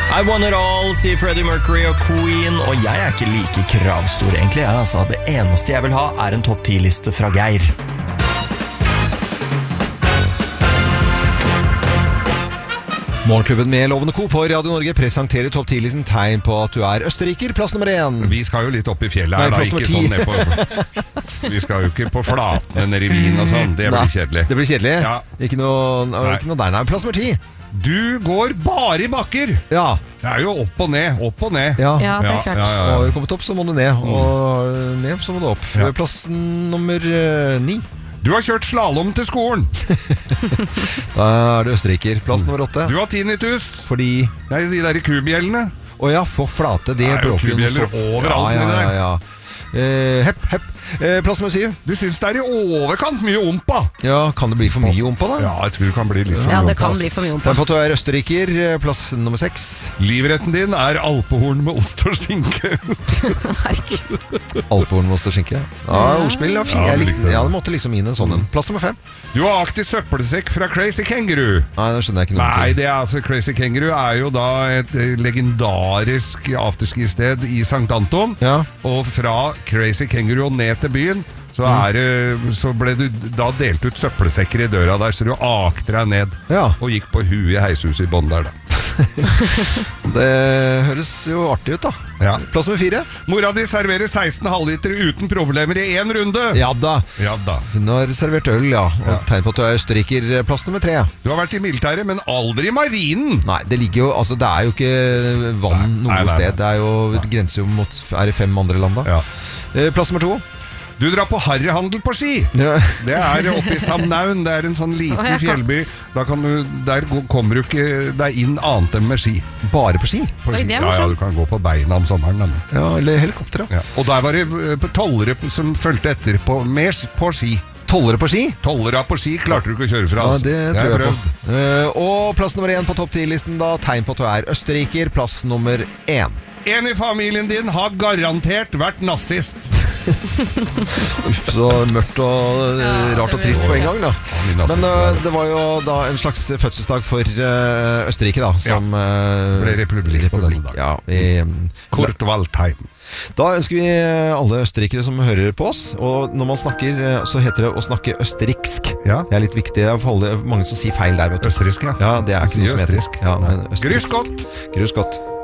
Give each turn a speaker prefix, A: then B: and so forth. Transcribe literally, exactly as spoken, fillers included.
A: I want it all, sier Freddie Mercury og Queen. Og jeg er ikke like kravstor egentlig. Jeg, altså, det eneste jeg vil ha er en topp ti-liste fra Geir.
B: Morgenklubben med Lovende Co på Radio Norge presenterer topp ti-listen tegn på at du er østerriker. Plass nummer én.
C: Vi skal jo litt opp i fjellet her,
B: Nei,
C: da. Ikke sånn ned på... Vi skal jo ikke på flatene nede i Wien og sånn. Det blir kjedelig.
B: Det blir kjedelig.
C: Ja.
B: Ikke noe, ikke noe der. Nei, plass nummer ti.
C: Du går bare i bakker.
B: Ja.
C: Det er jo opp og ned, opp og ned.
B: Ja,
D: Ja, det er klart.
C: Ja, ja, ja.
B: Og har du kommet opp, så må du ned. Og ned, så må du opp.
C: Ja.
B: Plass nummer eh, ni.
C: Du har kjørt slalom til skolen.
B: Da er det østerriker. Plass nummer åtte.
C: Du har tinnitus.
B: Fordi...
C: Nei, de der kubjellene.
B: Å ja, for flate. Det
C: Det er jo
B: bråker jo noe
C: kubjeller
B: så...
C: overalt
B: Ja,
C: i det
B: ja,
C: der.
B: ja, ja. Eh, hepp, hepp. Eh, plass nummer syv.
C: Du synes det er i overkant mye ompa.
B: Ja, kan det bli for mye ompa da?
C: Ja, jeg tror det kan bli litt for
D: Ja,
C: mye
D: det kan
C: ompa.
D: bli for mye om
B: Tegn
D: på.
B: på at du er østerriker. Eh, Plass nummer seks.
C: Livretten din er alpehorn med ost og skinke.
D: Herregud.
B: Alpehorn med ost og skinke. Ja, ordspill. Ja, fint.
C: Ja,
B: Jeg
C: du
B: likte
C: likte det.
B: Ja, det måtte liksom inn en sånn en. Plass nummer fem.
C: Du har aktiv søppelsekk fra Crazy Kangaroo.
B: Nei, det skjønner jeg ikke noe
C: Nei,
B: til.
C: det er altså Crazy Kangaroo er jo da et eh, legendarisk afterski-sted i Sankt Anton.
B: Ja.
C: Og fra Crazy Kangaroo ned til byen så, er, det- så ble du da delt ut søppelsekker i døra der, så du akte deg ned
B: Ja.
C: og gikk på huet i heishuset i bånn der da.
B: Det høres jo artig ut da.
C: Ja.
B: Plass nummer fire.
C: Mora di serverer seksten halvliter uten problemer i en runde.
B: Ja da.
C: Ja da.
B: Hun har servert øl, ja. Og
C: Ja.
B: tegn på at du er østerriker. Plass nummer tre.
C: Du har vært i militæret, men aldri i marinen.
B: Nei, det ligger jo Altså, det er jo ikke vann
C: Nei,
B: noe
C: nei, nei,
B: sted.
C: nei.
B: Det er jo grenser jo mot Er det fem andre land da?
C: Ja.
B: Eh, Plass nummer to.
C: Du drar på harryhandel på ski.
B: Ja.
C: Det er oppe i Samnaun. Det er en sånn liten
D: Å, jeg kan-
C: fjellby. Da kan du, der går- kommer du ikke deg inn annet enn med ski.
B: Bare på ski?
C: På
D: Oi,
C: ski.
D: det er
C: Ja, ja,
D: morsomt.
C: du kan gå på beina om sommeren. Da.
B: Ja, eller helikopter da.
C: Ja. Og der var det eh, tollere som fulgte etter på, med, s- på ski.
B: Tollere på ski?
C: Tollere på ski klarte du ikke å kjøre fra.
B: Ja,
C: Altså.
B: det
C: har
B: tror jeg
C: prøvd.
B: på. Eh, og plass nummer én på topp ti-listen da. Tegn på at du er østerriker. Plass nummer én.
C: En i familien din har garantert vært nazist.
B: Uff, så mørkt og eh, rart og trist på en gang da.
C: mye nazister
B: Men eh,
C: der.
B: det var jo da en slags fødselsdag for eh, Østerrike da, som eh,
C: Ble republikk på denne dagen.
B: Ja, i,
C: Kurt Waldheim.
B: da ønsker vi alle østerrikere som hører på oss, og når man snakker, eh, så heter det å snakke østerriksk.
C: Ja.
B: Det er litt viktig, det er for alle, mange som sier feil der, vet du.
C: Østerriksk, ja.
B: Ja, det er ikke
C: Sier
B: noe som heter.
C: østerriksk.
B: Ja, men
C: Nei.
B: østerriksk.
C: Grüß Gott.
B: Grüß Gott.